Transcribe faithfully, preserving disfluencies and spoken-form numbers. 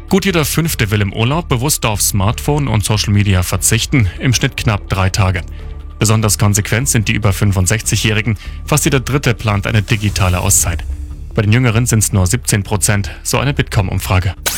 Gut jeder Fünfte will im Urlaub bewusst auf Smartphone und Social Media verzichten, im Schnitt knapp drei Tage. Besonders konsequent sind die über fünfundsechzigjährigen, fast jeder Dritte plant eine digitale Auszeit. Bei den Jüngeren sind es nur siebzehn Prozent, so eine Bitkom-Umfrage.